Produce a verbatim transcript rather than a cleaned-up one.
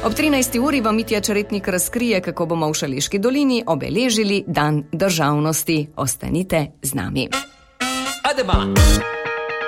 Ob trinajsti uri vam Mitja Čaretnik razkrije, kako bomo v Šaleški dolini obeležili Dan državnosti. Ostanite z nami. Adema.